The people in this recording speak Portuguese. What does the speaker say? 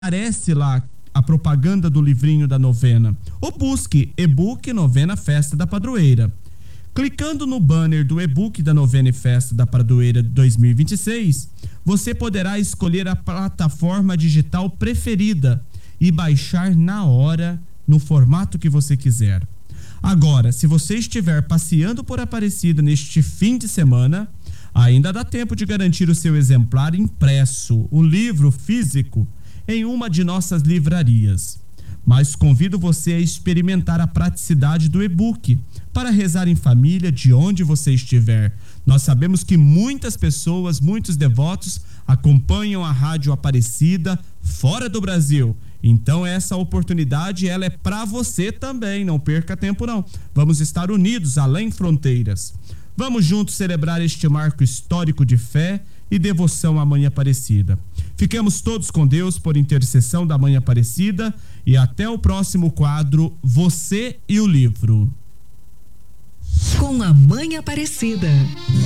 aparece lá a propaganda do livrinho da novena. Ou busque e-book Novena Festa da Padroeira. Clicando no banner do e-book da Novena e Festa da Padroeira 2026, você poderá escolher a plataforma digital preferida e baixar na hora, no formato que você quiser. Agora, se você estiver passeando por Aparecida neste fim de semana, ainda dá tempo de garantir o seu exemplar impresso, o livro físico, em uma de nossas livrarias. Mas convido você a experimentar a praticidade do e-book para rezar em família de onde você estiver. Nós sabemos que muitas pessoas, muitos devotos acompanham a Rádio Aparecida fora do Brasil. Então essa oportunidade ela é para você também, não perca tempo não. Vamos estar unidos além fronteiras. Vamos juntos celebrar este marco histórico de fé e devoção à Mãe Aparecida. Fiquemos todos com Deus por intercessão da Mãe Aparecida e até o próximo quadro Você e o Livro. Com a Mãe Aparecida.